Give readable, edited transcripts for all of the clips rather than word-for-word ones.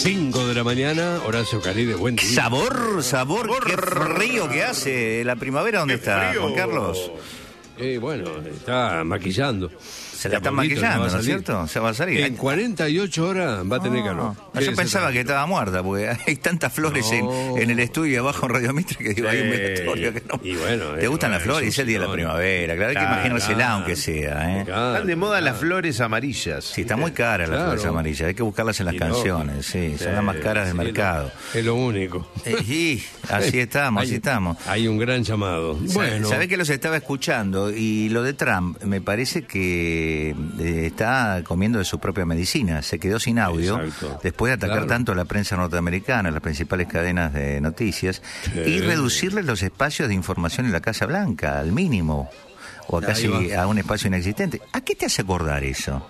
5 de la mañana, Horacio Caride, buen día. Sabor, qué frío que hace. ¿La primavera dónde está, frío. Juan Carlos? Bueno, está maquillando. Se la están maquillando, ¿no es cierto? Se va a salir. En 48 horas va a tener calor. Yo pensaba que estaba muerta, porque hay tantas flores en el estudio abajo en Radio Mitre que digo, hay un velatorio que no. Y bueno, ¿te gustan las flores? Es el día de la primavera, claro, hay que imaginársela aunque sea, Están de moda las flores amarillas. Sí, está muy cara las flores amarillas, hay que buscarlas en las canciones, sí, son las más caras del mercado. Es lo único. Y así estamos. Hay un gran llamado. Bueno. ¿Sabés que los estaba escuchando? Y lo de Trump, me parece que está comiendo de su propia medicina. Se quedó sin audio. Exacto. Después de atacar tanto a la prensa norteamericana, las principales cadenas de noticias, y reducirle los espacios de información en la Casa Blanca al mínimo, o casi a un espacio inexistente. ¿A qué te hace acordar eso?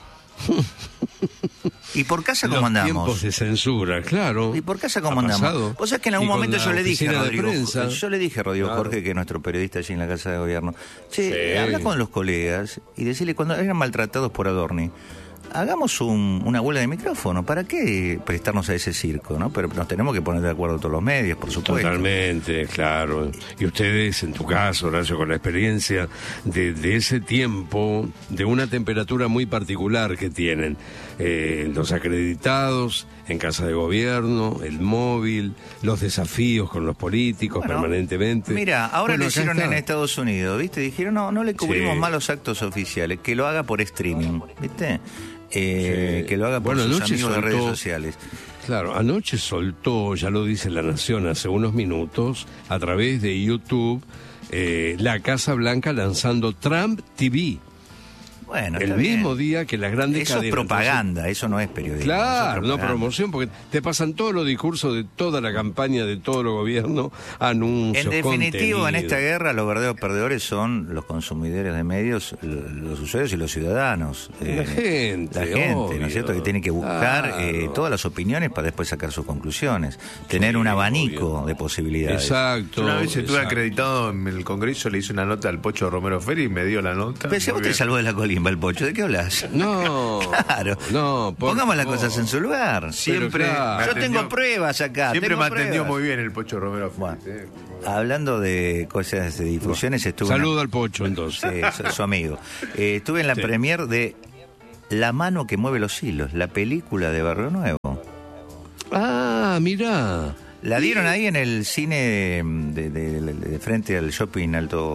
¿Y por casa cómo andamos? Los tiempos de censura, claro. ¿Y por casa cómo andamos? Vos sabés que en algún momento yo le dije a Rodrigo Jorge, que es nuestro periodista allí en la Casa de Gobierno, habla con los colegas y decirle, cuando eran maltratados por Adorni, hagamos una huelga de micrófono. ¿Para qué prestarnos a ese circo, no? Pero nos tenemos que poner de acuerdo todos los medios, por supuesto. Totalmente, claro. Y ustedes, en tu caso, Horacio, con la experiencia de ese tiempo, de una temperatura muy particular que tienen, los acreditados en Casa de Gobierno, el móvil, los desafíos con los políticos permanentemente. Mira, ahora lo hicieron en Estados Unidos, ¿viste? Dijeron, no le cubrimos más los actos oficiales, que lo haga por streaming, ¿viste? Que lo haga por sus amigos de redes sociales. Claro, anoche soltó, ya lo dice La Nación hace unos minutos, a través de YouTube, la Casa Blanca lanzando Trump TV. Bueno, el mismo día que las grandes cadenas. Eso es propaganda, eso no es periodismo. Claro, no promoción, porque te pasan todos los discursos de toda la campaña, de todo el gobierno, anuncios, en definitivo, contenido. En esta guerra los verdaderos perdedores son los consumidores de medios, los usuarios y los ciudadanos. La gente, obvio, ¿no es cierto? Que tiene que buscar todas las opiniones para después sacar sus conclusiones. Tener un abanico de posibilidades. Exacto. Una vez estuve acreditado en el Congreso, le hice una nota al Pocho Romero Ferri y me dio la nota. Pero si vos te salvó de la colimba el Pocho, ¿de qué hablas? No. Claro. No, pongamos las cosas en su lugar. Siempre. Claro. Yo tengo pruebas acá. Siempre me atendió muy bien el Pocho Romero Ferri. Bueno, hablando de cosas de difusiones, estuve. Saludo al Pocho, entonces. Sí, su amigo. Estuve en la premier de La mano que mueve los hilos, la película de Barrio Nuevo. Ah, mirá. La dieron ahí en el cine de frente al shopping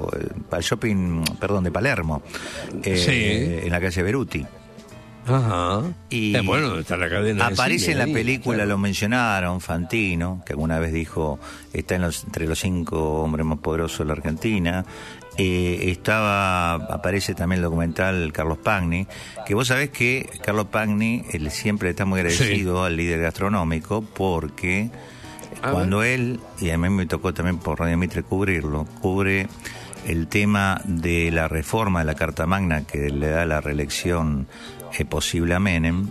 de Palermo, en la calle Beruti. Ajá. Y bueno, está la cadena. Aparece en la ahí, película, claro. lo mencionaron, Fantino, que alguna vez dijo, está entre los 5 hombres más poderosos de la Argentina. Aparece también el documental Carlos Pagni, que vos sabés que Carlos Pagni siempre está muy agradecido al líder gastronómico, porque cuando él, y a mí me tocó también por Radio Mitre cubre el tema de la reforma de la Carta Magna que le da la reelección posible a Menem,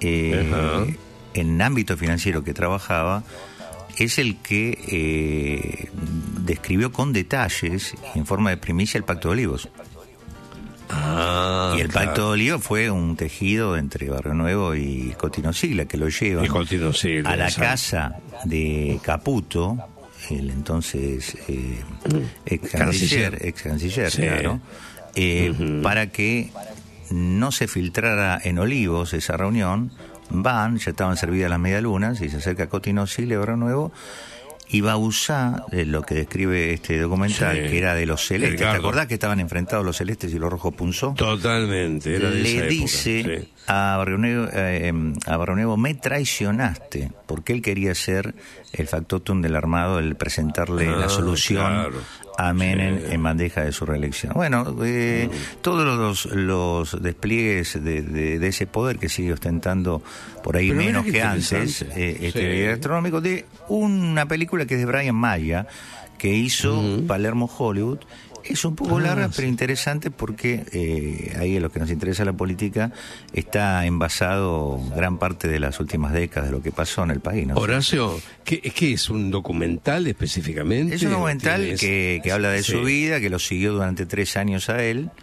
en ámbito financiero que trabajaba, es el que describió con detalles, en forma de primicia, el Pacto de Olivos. Y el Pacto de Olivos fue un tejido entre Barrio Nuevo y Cotino Sigla, que lo llevan a la casa de Caputo, el entonces ex canciller, claro, para que no se filtrara en Olivos esa reunión. Ya estaban servidas las medialunas, y se acerca Cotino Sigla, Barrio Nuevo, y va a usar lo que describe este documental, que era de los celestes. ¿Te acordás que estaban enfrentados los celestes y los rojos punzó? Totalmente, era de esa época, dice a Barrio Nuevo, me traicionaste, porque él quería ser el factotum del armado, el presentarle la solución a Menem en bandeja de su reelección. Bueno, todos los despliegues de ese poder que sigue ostentando por ahí menos que antes, gastronómico, de una película que es de Brian Maya, que hizo Palermo Hollywood. Es un poco larga, pero interesante, porque ahí en lo que nos interesa la política está envasado gran parte de las últimas décadas de lo que pasó en el país, ¿no? Horacio, ¿qué es un documental específicamente? Es un documental que habla de su vida, que lo siguió durante 3 años a él,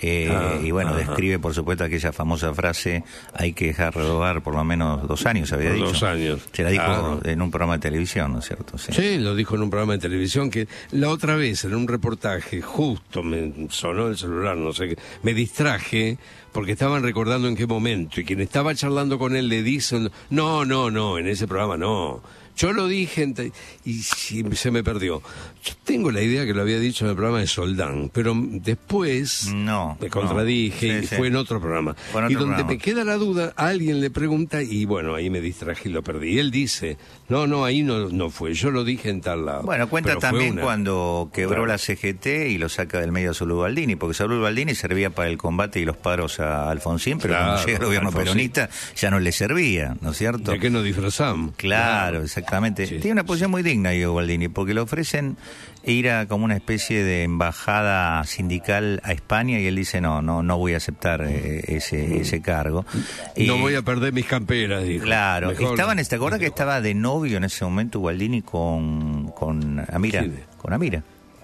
Y bueno, describe por supuesto aquella famosa frase: hay que dejar robar por lo menos 2 años, había dicho. 2 años. Se la dijo en un programa de televisión, ¿no es cierto? Sí, lo dijo en un programa de televisión, que la otra vez en un reportaje justo me sonó el celular, no sé qué, me distraje porque estaban recordando en qué momento, y quien estaba charlando con él le dicen, no, en ese programa no. Yo lo dije y se me perdió. Yo tengo la idea que lo había dicho en el programa de Soldán, pero después me contradije y fue en otro programa. Y donde me queda la duda, alguien le pregunta y bueno, ahí me distraje y lo perdí. Y él dice, no, ahí no fue, yo lo dije en tal lado. Bueno, cuenta también cuando quebró la CGT y lo saca del medio a Salud Baldini, porque Salud Baldini servía para el combate y los paros a Alfonsín, pero cuando llega el gobierno peronista ya no le servía, ¿no es cierto? ¿De qué nos disfrazamos? Claro, exactamente. Sí. Tiene una posición muy digna, Diego Baldini, porque le ofrecen ir a como una especie de embajada sindical a España y él dice, no voy a aceptar ese cargo. No voy a perder mis camperas, dijo. Claro, ¿te acuerdas que estaba de novio en ese momento Baldini con Amira? Sí. Con Amira.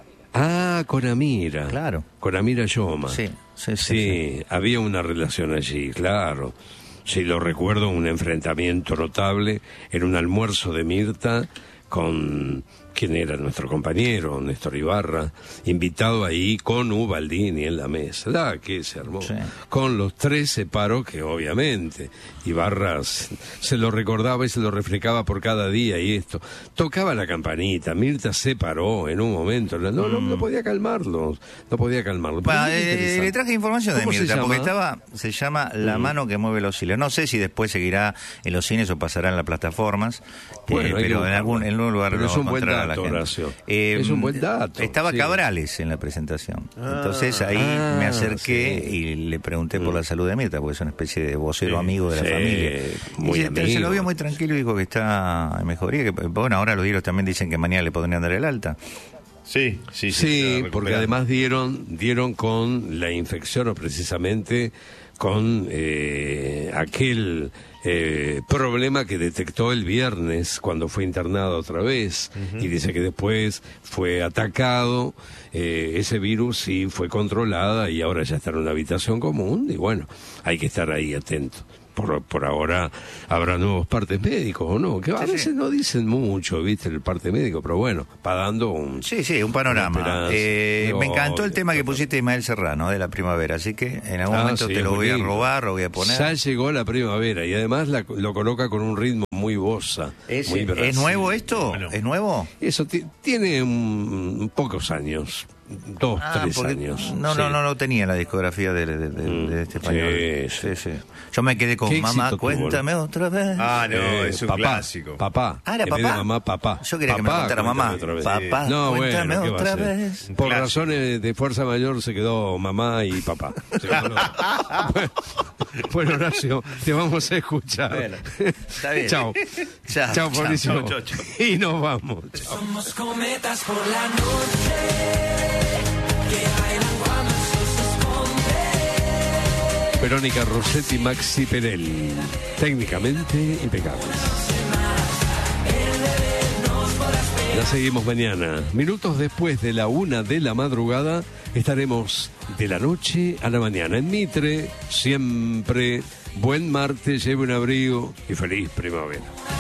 Ah, con Amira. Claro. Con Amira Yoma. Sí, había una relación allí, claro. Sí, lo recuerdo, un enfrentamiento notable en un almuerzo de Mirta con quien era nuestro compañero, Néstor Ibarra, invitado ahí con Baldini en la mesa. Que se armó. Sí. Con los 3 se paró, que obviamente Ibarra se lo recordaba y se lo refrescaba por cada día y esto. Tocaba la campanita, Mirta se paró en un momento. No podía calmarlo. Bueno, le traje información de Mirta, porque se llama La mano que mueve los hilos. No sé si después seguirá en los cines o pasará en las plataformas, pero en algún lugar lo es un buen dato. Es un buen dato. Estaba Cabrales en la presentación. Entonces ahí me acerqué y le pregunté por la salud de Mirta, porque es una especie de vocero amigo de la familia. Se lo vio muy tranquilo y dijo que está en mejoría. Que, bueno, ahora los diarios también dicen que mañana le podrían dar el alta. Sí, porque además dieron con la infección, o precisamente con aquel problema que detectó el viernes cuando fue internado otra vez, y dice que después fue atacado, ese virus sí fue controlada y ahora ya está en una habitación común, y bueno, hay que estar ahí atento. Por ahora habrá nuevos partes médicos, ¿o no? Que a veces no dicen mucho, ¿viste? El parte médico, pero bueno, va dando un panorama. Me encantó el tema que pusiste, Ismael Serrano, de la primavera, así que en algún momento te lo voy a robar, lo voy a poner. Ya llegó la primavera y además lo coloca con un ritmo muy bossa. Muy ¿Es nuevo esto? Bueno, ¿es nuevo? Eso tiene pocos años. 2, 3 años. No tenía la discografía de este español. Sí. Yo me quedé con Mamá, cuéntame otra vez. Es un clásico. Papá. ¿Era papá? Mamá, papá. Yo quería que me contara mamá. Papá, cuéntame otra vez. Por razones de fuerza mayor se quedó mamá y papá. Bueno, Horacio, te vamos a escuchar. Bueno, está bien. Chao, Mauricio. Y nos vamos. Chao. Somos cometas por la noche. Verónica Rossetti, Maxi Perel, técnicamente impecables. Ya seguimos mañana. Minutos después de la 1 de la madrugada estaremos de la noche a la mañana en Mitre. Siempre buen martes, lleve un abrigo y feliz primavera.